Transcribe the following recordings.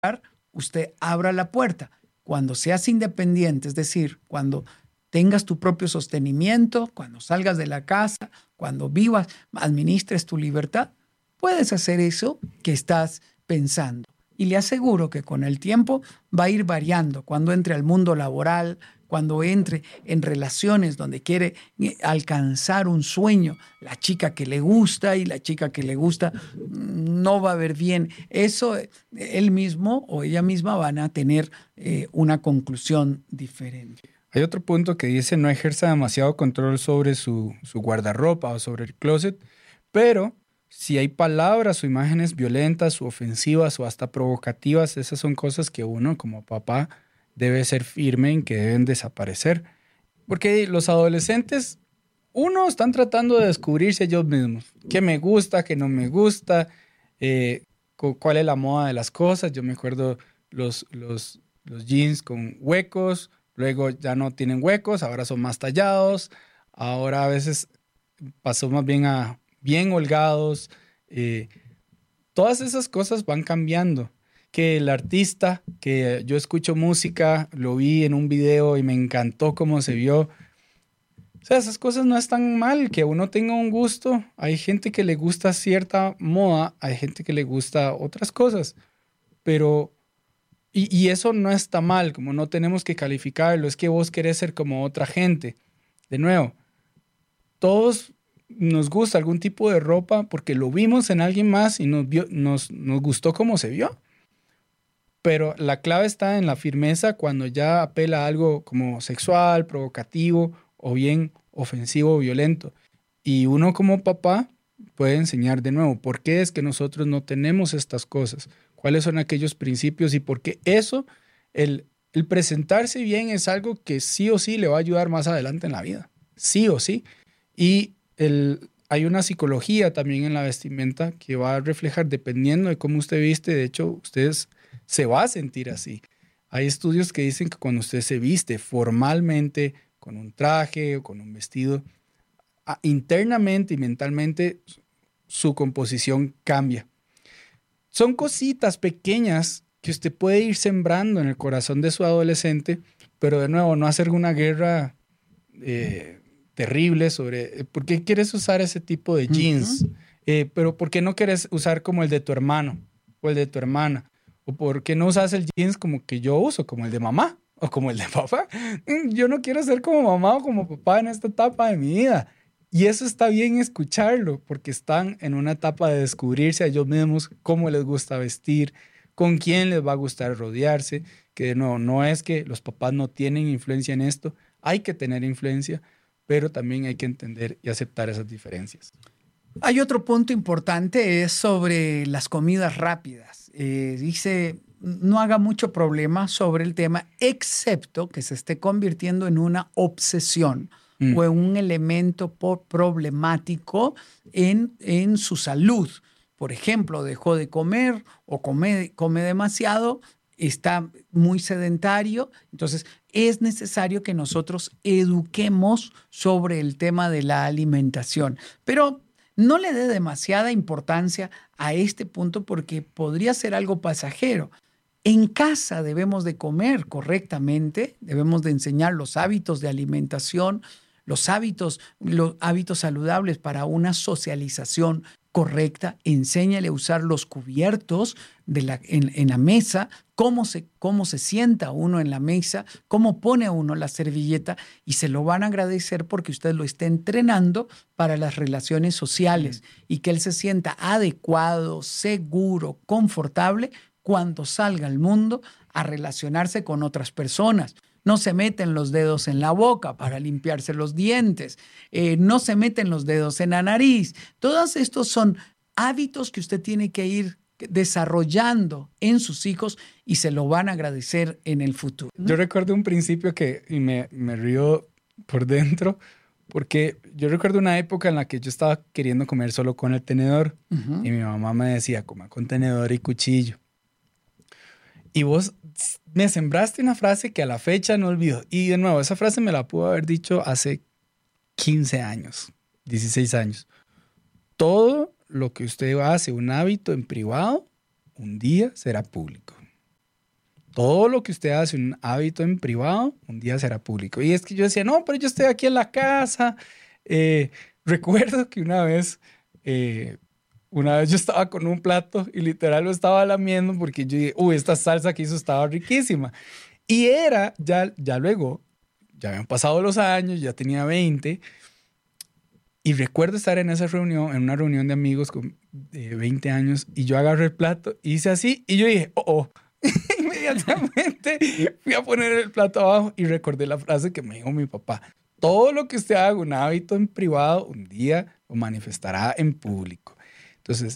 usted abra la puerta. Cuando seas independiente, es decir, cuando tengas tu propio sostenimiento, cuando salgas de la casa, cuando vivas, administres tu libertad, puedes hacer eso que estás pensando. Y le aseguro que con el tiempo va a ir variando. Cuando entre al mundo laboral, cuando entre en relaciones donde quiere alcanzar un sueño, la chica que le gusta y la chica que le gusta no va a ver bien. Eso él mismo o ella misma van a tener una conclusión diferente. Hay otro punto que dice no ejerza demasiado control sobre su guardarropa o sobre el closet, pero si hay palabras o imágenes violentas o ofensivas o hasta provocativas, esas son cosas que uno como papá debe ser firme en que deben desaparecer. Porque los adolescentes, uno, están tratando de descubrirse ellos mismos. ¿Qué me gusta, qué no me gusta? ¿Cuál es la moda de las cosas? Yo me acuerdo los jeans con huecos, luego ya no tienen huecos, ahora son más tallados, ahora a veces pasó más bien a bien holgados. Todas esas cosas van cambiando. Que el artista, que yo escucho música, lo vi en un video y me encantó cómo se vio. O sea, esas cosas no están mal, que uno tenga un gusto. Hay gente que le gusta cierta moda, hay gente que le gusta otras cosas, pero... Y eso no está mal, como no tenemos que calificarlo, es que vos querés ser como otra gente. De nuevo, todos nos gusta algún tipo de ropa porque lo vimos en alguien más y nos gustó cómo se vio. Pero la clave está en la firmeza cuando ya apela a algo como sexual, provocativo o bien ofensivo o violento. Y uno como papá puede enseñar de nuevo por qué es que nosotros no tenemos estas cosas, cuáles son aquellos principios y por qué eso, el presentarse bien es algo que sí o sí le va a ayudar más adelante en la vida. Sí o sí. Y hay una psicología también en la vestimenta que va a reflejar, dependiendo de cómo usted viste, de hecho, ustedes se va a sentir así. Hay estudios que dicen que cuando usted se viste formalmente, con un traje o con un vestido, internamente y mentalmente su composición cambia. Son cositas pequeñas que usted puede ir sembrando en el corazón de su adolescente, pero de nuevo, no hacer una guerra terrible sobre por qué quieres usar ese tipo de jeans, pero por qué no quieres usar como el de tu hermano o el de tu hermana, o por qué no usas el jeans como que yo uso, como el de mamá o como el de papá. Yo no quiero ser como mamá o como papá en esta etapa de mi vida. Y eso está bien escucharlo, porque están en una etapa de descubrirse a ellos mismos, cómo les gusta vestir, con quién les va a gustar rodearse, que de nuevo, no es que los papás no tienen influencia en esto, hay que tener influencia, pero también hay que entender y aceptar esas diferencias. Hay otro punto importante, es sobre las comidas rápidas. Dice, no haga mucho problema sobre el tema, excepto que se esté convirtiendo en una obsesión o en un elemento problemático en su salud. Por ejemplo, dejó de comer o come demasiado, está muy sedentario. Entonces, es necesario que nosotros eduquemos sobre el tema de la alimentación. Pero no le dé demasiada importancia a este punto porque podría ser algo pasajero. En casa debemos de comer correctamente, debemos de enseñar los hábitos de alimentación, los hábitos saludables para una socialización correcta. Enséñale a usar los cubiertos en la mesa, cómo se sienta uno en la mesa, cómo pone uno la servilleta, y se lo van a agradecer porque usted lo está entrenando para las relaciones sociales y que él se sienta adecuado, seguro, confortable cuando salga al mundo a relacionarse con otras personas. No se meten los dedos en la boca para limpiarse los dientes, no se meten los dedos en la nariz. Todos estos son hábitos que usted tiene que ir desarrollando en sus hijos y se lo van a agradecer en el futuro. Yo recuerdo un principio y me río por dentro, porque yo recuerdo una época en la que yo estaba queriendo comer solo con el tenedor y mi mamá me decía, coma con tenedor y cuchillo. Y vos me sembraste una frase que a la fecha no olvido. Y de nuevo, esa frase me la pudo haber dicho hace 15 años, 16 años. Todo lo que usted hace un hábito en privado, un día será público. todo lo que usted hace un hábito en privado, un día será público. Y es que yo decía, no, pero yo estoy aquí en la casa. Recuerdo que una vez yo estaba con un plato y literal lo estaba lamiendo porque yo dije, uy, esta salsa que hizo estaba riquísima. Y ya luego, ya habían pasado los años, ya tenía 20. Y recuerdo estar en esa reunión, en una reunión de amigos de 20 años, y yo agarré el plato, hice así, y yo dije, Inmediatamente fui a poner el plato abajo y recordé la frase que me dijo mi papá. Todo lo que usted haga un hábito en privado, un día lo manifestará en público. Entonces,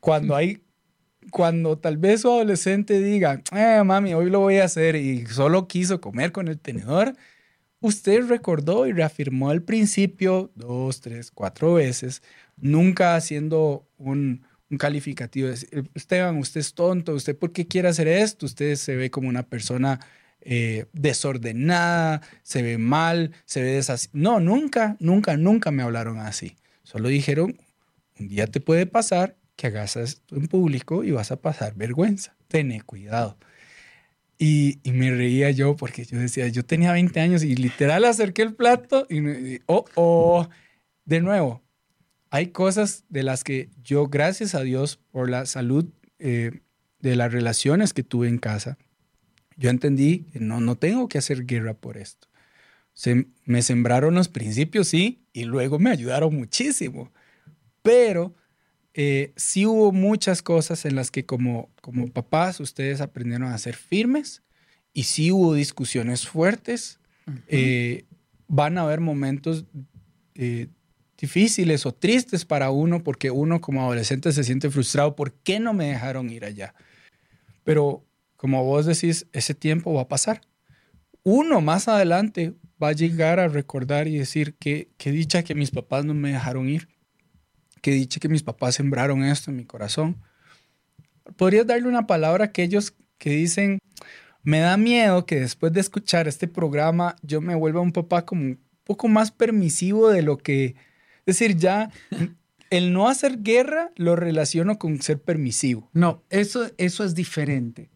cuando tal vez su adolescente diga, mami, hoy lo voy a hacer y solo quiso comer con el tenedor, usted recordó y reafirmó al principio 2, 3, 4 veces, nunca haciendo un calificativo. Esteban, usted es tonto, ¿usted por qué quiere hacer esto? Usted se ve como una persona desordenada, se ve mal, se ve desasí. No, nunca me hablaron así. Solo dijeron, un día te puede pasar que hagas esto en público y vas a pasar vergüenza. Ten cuidado. Y me reía yo porque yo decía, yo tenía 20 años y literal acerqué el plato y de nuevo, hay cosas de las que yo, gracias a Dios por la salud de las relaciones que tuve en casa, yo entendí que no tengo que hacer guerra por esto. Me sembraron los principios, sí, y luego me ayudaron muchísimo. Pero sí hubo muchas cosas en las que como papás ustedes aprendieron a ser firmes y sí hubo discusiones fuertes. Van a haber momentos difíciles o tristes para uno porque uno como adolescente se siente frustrado. ¿Por qué no me dejaron ir allá? Pero como vos decís, ese tiempo va a pasar. Uno más adelante va a llegar a recordar y decir qué dicha que mis papás no me dejaron ir. Qué dicha que mis papás sembraron esto en mi corazón. ¿Podrías darle una palabra a aquellos que dicen, me da miedo que después de escuchar este programa yo me vuelva un papá como un poco más permisivo de lo que... Es decir, ya el no hacer guerra lo relaciono con ser permisivo? No, eso es diferente.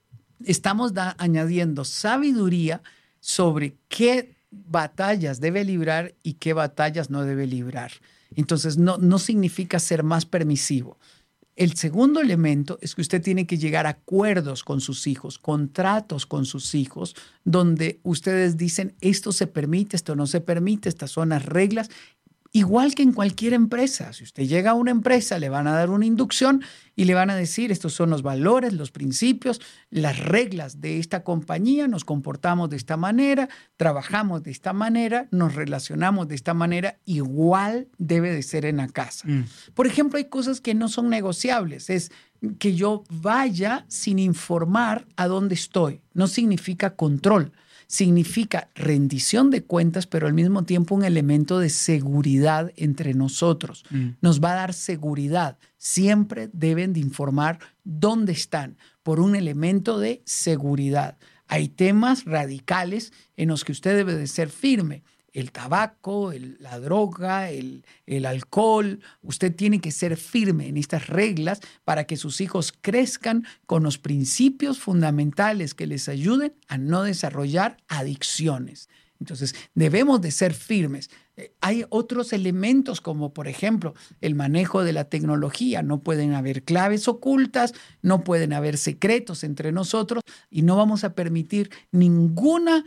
Estamos añadiendo sabiduría sobre qué batallas debe librar y qué batallas no debe librar. Entonces, no significa ser más permisivo. El segundo elemento es que usted tiene que llegar a acuerdos con sus hijos, contratos con sus hijos, donde ustedes dicen, esto se permite, esto no se permite, estas son las reglas. Igual que en cualquier empresa, si usted llega a una empresa, le van a dar una inducción y le van a decir, estos son los valores, los principios, las reglas de esta compañía, nos comportamos de esta manera, trabajamos de esta manera, nos relacionamos de esta manera, igual debe de ser en la casa. Por ejemplo, hay cosas que no son negociables, es que yo vaya sin informar a dónde estoy, no significa control. Significa rendición de cuentas, pero al mismo tiempo un elemento de seguridad entre nosotros. Nos va a dar seguridad. Siempre deben de informar dónde están por un elemento de seguridad. Hay temas radicales en los que usted debe de ser firme. El tabaco, la droga, el alcohol. Usted tiene que ser firme en estas reglas para que sus hijos crezcan con los principios fundamentales que les ayuden a no desarrollar adicciones. Entonces, debemos de ser firmes. Hay otros elementos como, por ejemplo, el manejo de la tecnología. No pueden haber claves ocultas, no pueden haber secretos entre nosotros y no vamos a permitir ningún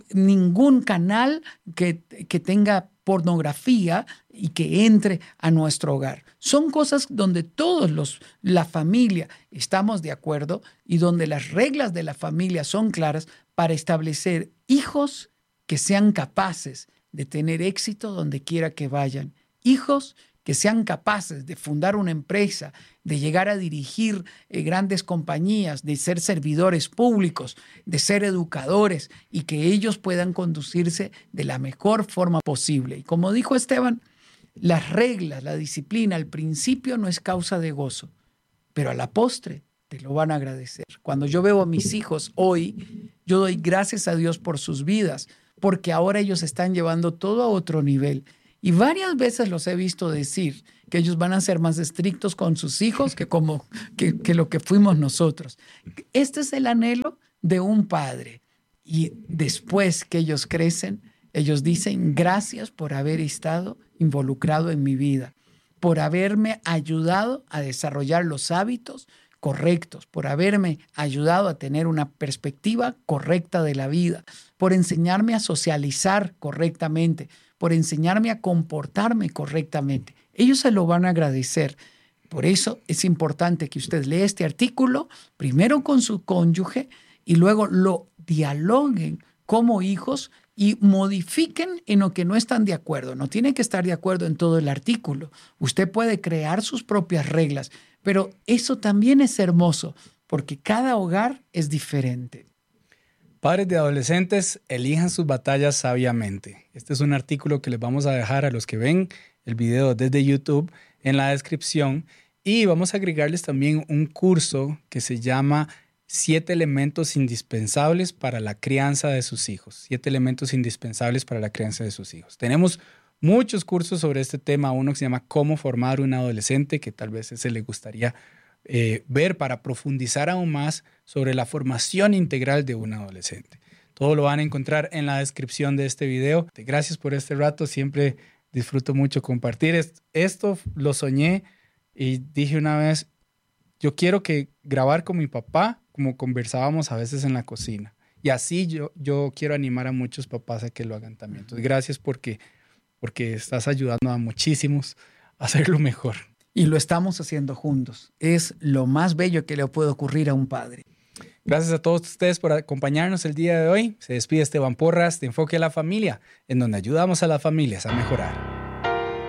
canal que tenga pornografía y que entre a nuestro hogar. Son cosas donde todos la familia estamos de acuerdo y donde las reglas de la familia son claras para establecer hijos que sean capaces de tener éxito donde quiera que vayan. Hijos que sean capaces de fundar una empresa, de llegar a dirigir grandes compañías, de ser servidores públicos, de ser educadores y que ellos puedan conducirse de la mejor forma posible. Y como dijo Esteban, las reglas, la disciplina, al principio no es causa de gozo, pero a la postre te lo van a agradecer. Cuando yo veo a mis hijos hoy, yo doy gracias a Dios por sus vidas, porque ahora ellos están llevando todo a otro nivel. Y varias veces los he visto decir que ellos van a ser más estrictos con sus hijos que lo que fuimos nosotros. Este es el anhelo de un padre. Y después que ellos crecen, ellos dicen, gracias por haber estado involucrado en mi vida, por haberme ayudado a desarrollar los hábitos correctos, por haberme ayudado a tener una perspectiva correcta de la vida, por enseñarme a socializar correctamente, por enseñarme a comportarme correctamente. Ellos se lo van a agradecer. Por eso es importante que usted lea este artículo, primero con su cónyuge y luego lo dialoguen como hijos y modifiquen en lo que no están de acuerdo. No tiene que estar de acuerdo en todo el artículo. Usted puede crear sus propias reglas, pero eso también es hermoso porque cada hogar es diferente. Padres de adolescentes, elijan sus batallas sabiamente. Este es un artículo que les vamos a dejar a los que ven el video desde YouTube en la descripción y vamos a agregarles también un curso que se llama 7 elementos indispensables para la crianza de sus hijos. 7 elementos indispensables para la crianza de sus hijos. Tenemos muchos cursos sobre este tema. Uno que se llama Cómo formar un adolescente, que tal vez ese le gustaría ver para profundizar aún más sobre la formación integral de un adolescente. Todo lo van a encontrar en la descripción de este video. Gracias por este rato. Siempre disfruto mucho compartir. Esto lo soñé y dije una vez, yo quiero grabar con mi papá como conversábamos a veces en la cocina. Y así yo quiero animar a muchos papás a que lo hagan también. Entonces, gracias porque estás ayudando a muchísimos a hacerlo mejor. Y lo estamos haciendo juntos. Es lo más bello que le puede ocurrir a un padre. Gracias a todos ustedes por acompañarnos el día de hoy. Se despide Esteban Porras de Enfoque a la Familia, en donde ayudamos a las familias a mejorar.